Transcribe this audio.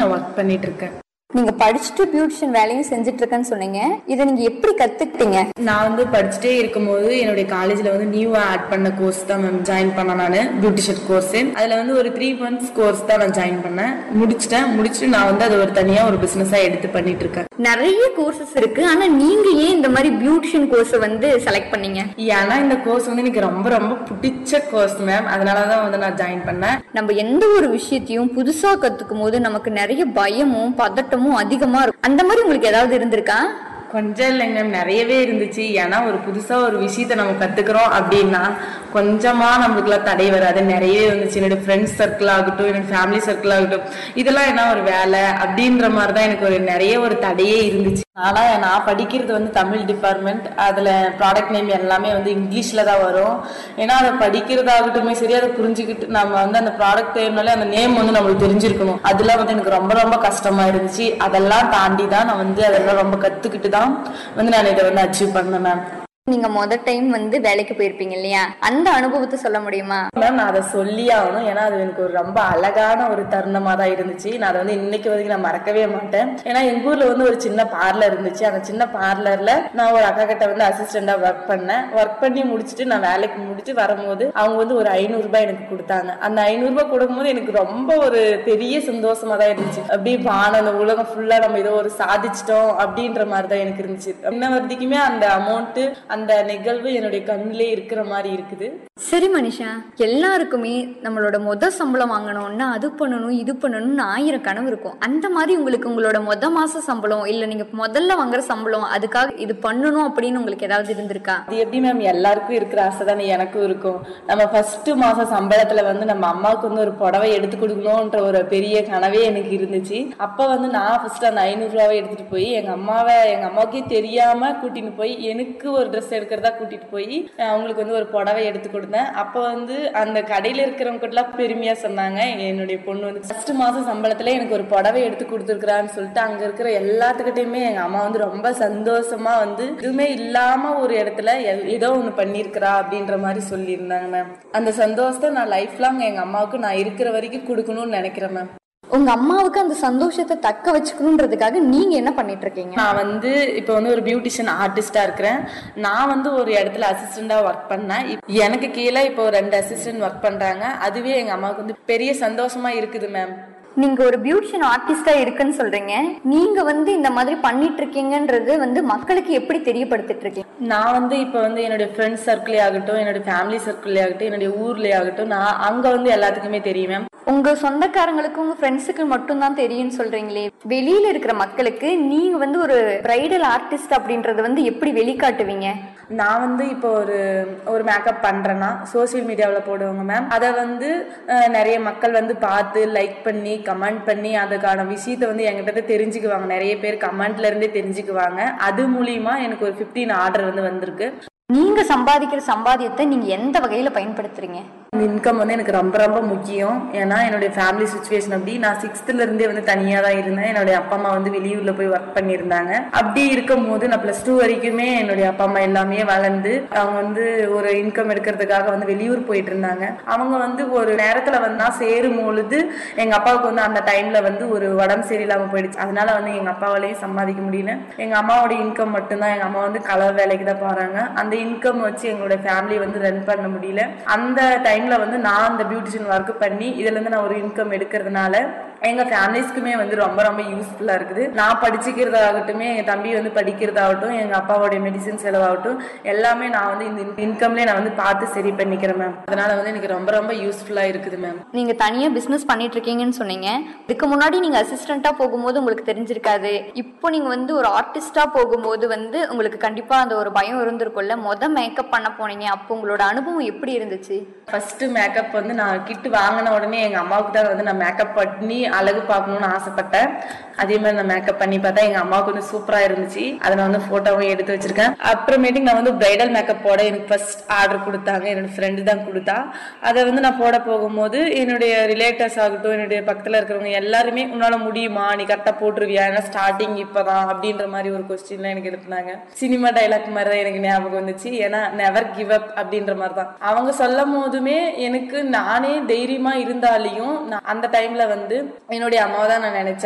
நான் ஒர்க் பண்ணிட்டு இருக்கேன். நீங்க படிச்சுட்டு பியூட்டிஷியன் வேலையும் செஞ்சுட்டு இருக்கேன்னு சொன்னீங்க. இதை நீங்க எப்படி கத்துக்கிட்டீங்க? நான் வந்து படிச்சுட்டே இருக்கும்போது என்னுடைய காலேஜ்ல வந்து நியூவா ஆட் பண்ண கோர்ஸ் தான் மேம் ஜாயின் பண்ண. நான் பியூட்டிஷியன் கோர்ஸ் அதுல வந்து ஒரு 3 months கோர்ஸ் தான் நான் ஜாயின் பண்ணேன். முடிச்சுட்டு நான் வந்து அது ஒரு தனியா ஒரு பிசினஸா எடுத்து பண்ணிட்டு இருக்கேன். நிறைய கோர்சஸ் இருக்கு, ஆனா நீங்க ஏன் இந்த மாதிரி பியூட்டிஷியன் கோர்ஸ் வந்து செலக்ட் பண்ணீங்க? ஏன்னா இந்த கோர்ஸ் வந்து எனக்கு ரொம்ப ரொம்ப பிடிச்ச கோர்ஸ் மேம். அதனாலதான் வந்து நான் ஜாயின் பண்ணேன். நம்ம எந்த ஒரு விஷயத்தையும் புதுசா கத்துக்கும் போது நமக்கு நிறைய பயமும் பதட்டமும் அதிகமா இருக்கும். அந்த மாதிரி உங்களுக்கு ஏதாவது இருந்திருக்கா? கொஞ்சம் இல்லைங்க மேம், நிறையவே இருந்துச்சு. ஏன்னா ஒரு புதுசா ஒரு விஷயத்த நம்ம கத்துக்கிறோம் அப்படின்னா கொஞ்சமா நம்மளுக்குலாம் தடை வராது. நிறையவே இருந்துச்சு. என்னோட ஃப்ரெண்ட்ஸ் சர்க்கிள் ஆகட்டும், என்னோட ஃபேமிலி சர்க்கிள் ஆகட்டும், இதெல்லாம் என்ன ஒரு வேலை அப்படின்ற மாதிரிதான் எனக்கு நிறைய ஒரு தடையே இருந்துச்சு. ஆனா நான் படிக்கிறது வந்து தமிழ் டிபார்ட்மெண்ட். அதுல ப்ராடக்ட் நேம் எல்லாமே வந்து இங்கிலீஷ்ல தான் வரும். ஏன்னா அதை படிக்கிறதாகட்டுமே சரி, அதை புரிஞ்சுக்கிட்டு நம்ம வந்து அந்த ப்ராடக்ட் நேம்னாலே அந்த நேம் வந்து நம்மளுக்கு தெரிஞ்சிருக்கணும். அதெல்லாம் வந்து எனக்கு ரொம்ப ரொம்ப கஷ்டமா இருந்துச்சு. அதெல்லாம் தாண்டி தான் நான் வந்து அதெல்லாம் ரொம்ப கத்துக்கிட்டு தான் வந்து நான் இதை வந்து அச்சீவ் பண்ணேன் மேம். நீங்க டைம் வந்து வேலைக்கு போயிருப்பீங்க இல்லையா, அந்த அனுபவத்தை சொல்ல முடியுமா? மேம் நான் அதை சொல்லி ஆகணும். ஏன்னா அது எனக்கு ஒரு ரொம்ப அழகான ஒரு தருணமா தான் இருந்துச்சு. நான் அதை வந்து இன்னைக்கு வரைக்கும் நான் மறக்கவே மாட்டேன். ஏன்னா எங்க ஊர்ல வந்து ஒரு சின்ன பார்லர் இருந்துச்சு. அந்த சின்ன பார்லர்ல நான் ஒரு அக்கா கிட்ட வந்து அசிஸ்டண்டா ஒர்க் பண்ணேன். ஒர்க் பண்ணி முடிச்சுட்டு நான் வேலைக்கு முடிச்சு வரும்போது அவங்க வந்து ஒரு 500 ரூபாய் எனக்கு கொடுத்தாங்க. அந்த 500 ரூபாய் கொடுக்கும்போது எனக்கு ரொம்ப ஒரு பெரிய சந்தோஷமா தான் இருந்துச்சு. அப்படியே அந்த உலகம் ஃபுல்லா நம்ம ஏதோ ஒரு சாதிச்சிட்டோம் அப்படின்ற மாதிரி தான் எனக்கு இருந்துச்சு. இன்ன வரைக்குமே அந்த அமௌண்ட், அந்த நிகழ்வு என்னுடைய கண்ணிலே இருக்கிற மாதிரி இருக்குது. சரி மனிஷா, எல்லாருக்குமே நம்மளோட சம்பளம் வாங்கணும்னா அது பண்ணணும் இது பண்ணணும்னு 1000 கனவு இருக்கும். அந்த மாதிரி உங்களுக்கு உங்களோட மாச சம்பளம் இல்ல நீங்க முதல்ல வாங்குற சம்பளம் அதுக்காக இது பண்ணணும் அப்படின்னு உங்களுக்கு ஏதாவது இருந்திருக்கா? அது எப்படி மேம், எல்லாருக்கும் இருக்கிற ஆசை தானே எனக்கும் இருக்கும். நம்ம ஃபர்ஸ்ட் மாச சம்பளத்துல வந்து நம்ம அம்மாவுக்கு வந்து ஒரு புடவை எடுத்து கொடுக்கணும்ன்ற ஒரு பெரிய கனவே எனக்கு இருந்துச்சு. அப்ப வந்து நான் ஃபர்ஸ்ட் அந்த 500 ரூபாவை எடுத்துட்டு போய் எங்க அம்மாவுக்கே தெரியாம கூட்டிட்டு போய் எனக்கு ஒரு ட்ரெஸ் எடுக்கிறதா கூட்டிட்டு போய் அவங்களுக்கு வந்து ஒரு புடவை எடுத்து கொடுத்தேன். அப்ப வந்து அந்த கடையில இருக்கிறவங்க எல்லாம் பெருமையா சொன்னாங்க, என்னுடைய பொண்ணு வந்து ஃபர்ஸ்ட் மாசம் சம்பளத்துல எனக்கு ஒரு புடவை எடுத்து கொடுத்துருக்கான்னு சொல்லிட்டு அங்க இருக்கிற எல்லாத்துக்கிட்டையுமே எங்க அம்மா வந்து ரொம்ப சந்தோஷமா வந்து எதுவுமே இல்லாம ஒரு இடத்துல ஏதோ ஒண்ணு பண்ணிருக்கிறா அப்படின்ற மாதிரி சொல்லியிருந்தாங்க மேம். அந்த சந்தோஷத்தை நான் லைஃப் லாங் எங்க அம்மாவுக்கு நான் இருக்கிற வரைக்கும் கொடுக்கணும்னு நினைக்கிறேன் மேம். உங்க அம்மாவுக்கு அந்த சந்தோஷத்தை தக்க வச்சுக்கணும்ன்றதுக்காக நீங்க என்ன பண்ணிட்டு இருக்கீங்க? நான் வந்து இப்ப வந்து ஒரு பியூட்டிஷியன் ஆர்டிஸ்டா இருக்கிறேன். நான் வந்து ஒரு இடத்துல அசிஸ்டண்டா ஒர்க் பண்ணேன். எனக்கு கீழே இப்போ 2 அசிஸ்டன்ட் ஒர்க் பண்றாங்க. அதுவே எங்க அம்மாவுக்கு வந்து பெரிய சந்தோஷமா இருக்குது மேம். நீங்க ஒரு பியூட்டிஷியன் ஆர்டிஸ்டா இருக்குன்னு சொல்றீங்க. நீங்க வந்து இந்த மாதிரி பண்ணிட்டு இருக்கீங்கன்றது வந்து மக்களுக்கு எப்படி தெரியப்படுத்திட்டு இருக்கீங்க? நான் வந்து இப்ப வந்து என்னுடைய ஃப்ரெண்ட்ஸ் சர்க்கிளே ஆகட்டும், என்னோட ஃபேமிலி சர்க்கிளே ஆகட்டும், என்னுடைய ஊர்லயே ஆகட்டும், நான் அங்க வந்து எல்லாத்துக்குமே தெரியும் மேம். உங்க சொந்தக்காரங்களுக்கு உங்க ஃப்ரெண்ட்ஸுக்கு மட்டும் தான் தெரியும்னு சொல்றீங்களே, வெளியில இருக்கிற மக்களுக்கு நீங்க வந்து ஒரு பிரைடல் ஆர்டிஸ்ட் அப்படின்றது வந்து எப்படி வெளிக்காட்டுவீங்க? நான் வந்து இப்போ ஒரு மேக்கப் பண்றேன்னா சோசியல் மீடியாவில் போடுவாங்க மேம். அதை வந்து நிறைய மக்கள் வந்து பார்த்து லைக் பண்ணி கமெண்ட் பண்ணி அதுக்கான விஷயத்த வந்து என்கிட்ட தெரிஞ்சுக்குவாங்க. நிறைய பேர் கமெண்ட்ல இருந்தே தெரிஞ்சுக்குவாங்க. அது மூலியமா எனக்கு ஒரு 15 ஆர்டர் வந்து வந்திருக்கு. நீங்க சம்பாதிக்கிற சம்பாதியத்தை நீங்க எந்த வகையில பயன்படுத்துறீங்க? இன்கம் வந்து எனக்கு ரொம்ப ரொம்ப முக்கியம். ஏன்னா என்னுடைய ஃபேமிலி சுச்சுவேஷன் அப்படி. நான் 6th இருந்தே வந்து தனியா தான் இருந்தேன். என்னுடைய அப்பா அம்மா வந்து வெளியூர்ல போய் ஒர்க் பண்ணியிருந்தாங்க. அப்படி இருக்கும் போது நான் +2 வரைக்குமே என்னுடைய அப்பா அம்மா எல்லாமே வளர்ந்து அவங்க வந்து ஒரு இன்கம் எடுக்கிறதுக்காக வந்து வெளியூர் போயிட்டு இருந்தாங்க. அவங்க வந்து ஒரு நேரத்துல வந்து நான் சேரும் பொழுது எங்க அப்பாவுக்கு வந்து அந்த டைம்ல வந்து ஒரு உடம்பு சரியில்லாம போயிடுச்சு. அதனால வந்து எங்க அப்பாவாலையும் சம்பாதிக்க முடியல. எங்க அம்மாவோட இன்கம் மட்டும்தான். எங்க அம்மா வந்து கலர் வேலைக்கு தான் போறாங்க. அந்த இன்கம் வச்சு எங்களோட ஃபேமிலி வந்து ரன் பண்ண முடியல. அந்த டைம்ல வந்து நான் அந்த பியூட்டிஷியன் ஒர்க் பண்ணி இதுல இருந்து நான் ஒரு இன்கம் எடுக்கிறதுனால எங்க ஃபேமிலிஸ்க்குமே வந்து ரொம்ப ரொம்ப யூஸ்ஃபுல்லா இருக்குது. நான் படிச்சுக்கிறதாகட்டுமே, எங்க தம்பி வந்து படிக்கிறதாகட்டும், எங்க அப்பாவோட மெடிசின் செலவாகட்டும், எல்லாமே நான் வந்து இந்த இன்கம்லேயே நான் வந்து பார்த்து சரி பண்ணிக்கிறேன் மேம். அதனால வந்து எனக்கு ரொம்ப ரொம்ப யூஸ்ஃபுல்லா இருக்குது மேம். நீங்க தனியா பிசினஸ் பண்ணிட்டு இருக்கீங்கன்னு சொன்னீங்க. இதுக்கு முன்னாடி நீங்க அசிஸ்டண்டா போகும்போது உங்களுக்கு தெரிஞ்சிருக்காது. இப்போ நீங்க வந்து ஒரு ஆர்டிஸ்டா போகும்போது வந்து உங்களுக்கு கண்டிப்பா அந்த ஒரு பயம் இருந்திருக்கும்ல. மேக்கப் பண்ண போனீங்க, அப்போ உங்களோட அனுபவம் எப்படி இருந்துச்சு? ஃபர்ஸ்ட் மேக்கப் வந்து நான் கிட் வாங்கின உடனே எங்க அம்மாவுக்கு தான் வந்து நான் மேக்கப் பண்ணி அழகு பார்க்கணும்னு ஆசைப்பட்டேன். அதே மாதிரி நான் மேக்கப் பண்ணி பார்த்தா எங்க அம்மாவுக்கு வந்து சூப்பரா இருந்துச்சு. அதை நான் வந்து போட்டோவும் எடுத்து வச்சிருக்கேன். அப்புறமேட்டுக்கு நான் வந்து பிரைடல் மேக்கப் போட எனக்கு ஃபர்ஸ்ட் ஆர்டர் கொடுத்தாங்க. என்னோட ஃப்ரெண்டு தான் கொடுத்தா. அதை வந்து நான் போட போகும்போது என்னுடைய ரிலேட்டிவ்ஸ் ஆகட்டும், என்னுடைய பக்கத்துல இருக்கிறவங்க எல்லாருமே உன்னால முடியுமா, நீ கரெக்டா போட்டுருவியா, ஏன்னா ஸ்டார்டிங் இப்பதான் அப்படின்ற மாதிரி ஒரு கொஸ்டின்லாம் எனக்கு எழுப்புனாங்க. சினிமா டைலாக் மாதிரி தான் எனக்கு ஞாபகம் வந்துச்சு. ஏன்னா நெவர் கிவ் அப் அப்படின்ற மாதிரி தான் அவங்க சொல்லும் போதுமே எனக்கு நானே தைரியமா இருந்தாலையும் அந்த டைம்ல வந்து என்னுடைய அம்மாவை தான் நான் நினைச்சேன்.